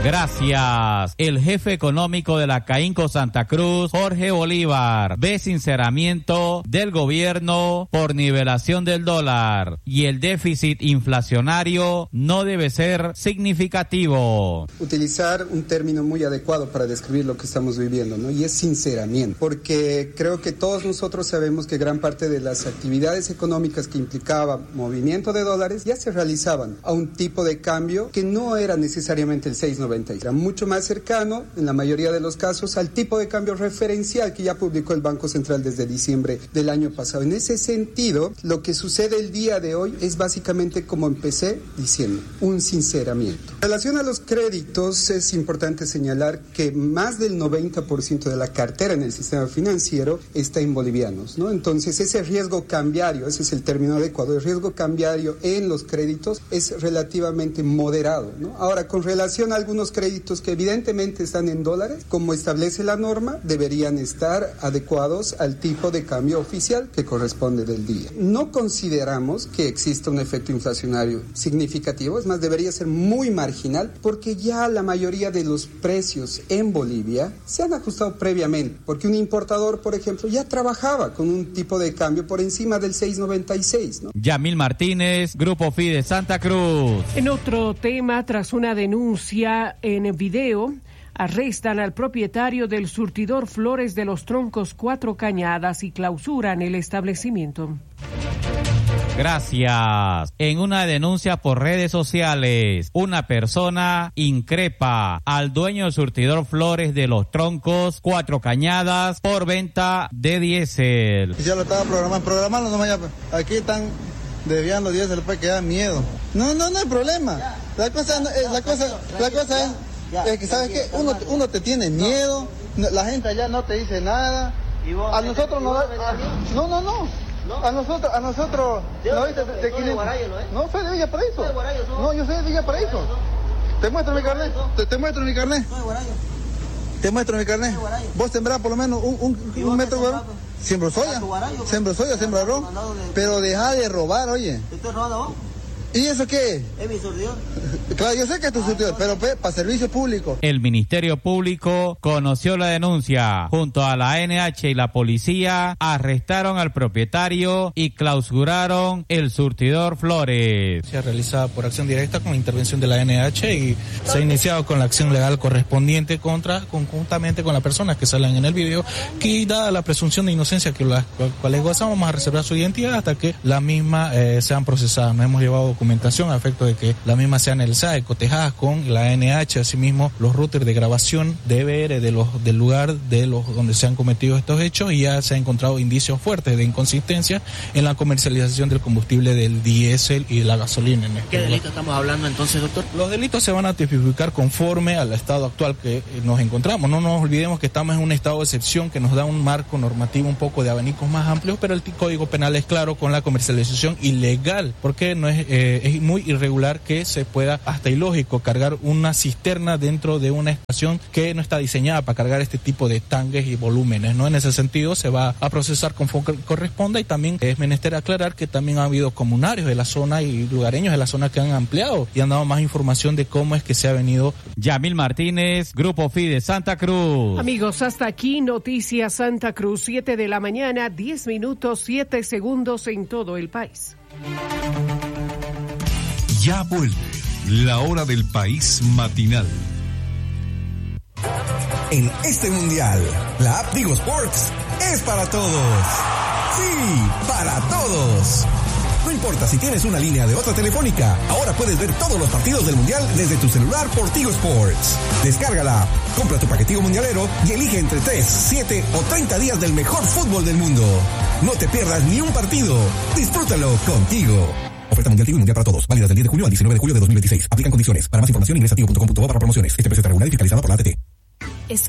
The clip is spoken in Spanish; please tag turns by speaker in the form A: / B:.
A: Gracias. El jefe económico de la Caínco Santa Cruz, Jorge Bolívar, ve sinceramiento del gobierno por nivelación del dólar y el déficit inflacionario no debe ser significativo.
B: Utilizar un término muy adecuado para describir lo que estamos viviendo, ¿no? Y es sinceramiento, porque creo que todos nosotros sabemos que gran parte de las actividades económicas que implicaba movimiento de dólares ya se realizaban a un tipo de cambio que no era necesariamente el 6.90. Era mucho más cercano, en la mayoría de los casos, al tipo de cambio referencial que ya publicó el Banco Central desde diciembre del año pasado. En ese sentido, lo que sucede el día de hoy es básicamente como empecé diciendo, un sinceramiento. En relación a los créditos, es importante señalar que más del 90% de la cartera en el sistema financiero está en bolivianos, ¿no? Entonces, ese riesgo cambiario, ese es el término adecuado, el riesgo cambiario en los créditos es relativamente moderado, ¿no? Ahora, con relación a algunos créditos que evidentemente están en dólares, como establece la norma, deberían estar adecuados al tipo de cambio oficial que corresponde del día. No consideramos que exista un efecto inflacionario significativo, es más, debería ser muy marginal, porque ya la mayoría de los precios en Bolivia se han ajustado previamente, porque un importador, por ejemplo, ya trabajaba con un tipo de cambio por encima del 6.96, ¿no?
A: Yamil Martínez, Grupo FIDE Santa Cruz.
C: En otro tema, tras una denuncia en video, arrestan al propietario del surtidor Flores de los Troncos Cuatro Cañadas y clausuran el establecimiento.
A: Gracias. En una denuncia por redes sociales, una persona increpa al dueño del surtidor Flores de los Troncos Cuatro Cañadas por venta de diésel.
D: Ya lo estaba programando nomás ya. Aquí están desviando diésel para que da miedo. No hay problema. La cosa es que, ¿sabes qué? Uno te tiene miedo, la gente allá no te dice nada. A nosotros no. A nosotros. No, soy de Villa Paraíso. No, yo soy de Villa Paraíso. Te muestro mi carnet. Te muestro mi carnet. Te muestro mi carnet. Vos sembrás por lo menos un metro, güey. Siembro soya, siembro arroz. Pero deja de robar, oye.
E: ¿Te estoy robando vos?
D: ¿Y eso qué?
E: Es mi surtidor.
D: Claro, yo sé que es tu surtidor, pero para servicio público.
A: El Ministerio Público conoció la denuncia. Junto a la ANH y la policía, arrestaron al propietario y clausuraron el surtidor Flores.
F: Se ha realizado por acción directa con la intervención de la ANH y se ha iniciado con la acción legal correspondiente conjuntamente con las personas que salen en el video, que dada la presunción de inocencia que las cuales gozan, vamos a reservar su identidad hasta que las mismas sean procesadas. Nos hemos llevado documentación a efecto de que la misma sea analizada y cotejadas con la ANH, asimismo los routers de grabación de EBR del lugar donde se han cometido estos hechos, y ya se han encontrado indicios fuertes de inconsistencia en la comercialización del combustible del diésel y de la gasolina.
E: ¿Qué delito estamos hablando entonces, doctor?
F: Los delitos se van a tipificar conforme al estado actual que nos encontramos. No nos olvidemos que estamos en un estado de excepción que nos da un marco normativo un poco de abanicos más amplios, pero el Código Penal es claro con la comercialización ilegal, porque no es muy irregular que se pueda, hasta ilógico, cargar una cisterna dentro de una estación que no está diseñada para cargar este tipo de tanques y volúmenes, ¿no? En ese sentido se va a procesar conforme corresponda, y también es menester aclarar que también ha habido comunarios de la zona y lugareños de la zona que han ampliado y han dado más información de cómo es que se ha venido.
A: Yamil Martínez, Grupo FIDE Santa Cruz.
C: Amigos, hasta aquí Noticias Santa Cruz, 7 de la mañana, 10 minutos, 7 segundos en todo el país.
G: Ya vuelve la hora del país matinal.
H: En este mundial, la app Tigo Sports es para todos. Sí, para todos. No importa si tienes una línea de otra telefónica, ahora puedes ver todos los partidos del mundial desde tu celular por Tigo Sports. Descárgala, compra tu paquetico mundialero y elige entre 3, 7 o 30 días del mejor fútbol del mundo. No te pierdas ni un partido. Disfrútalo contigo. Oferta mundial Tigo y mundial para todos. Válida del 10 de junio al 19 de julio de 2026. Aplican condiciones. Para más información ingresa a tigo.com.bo/promociones. Este precio está regulado y fiscalizado por la ATT.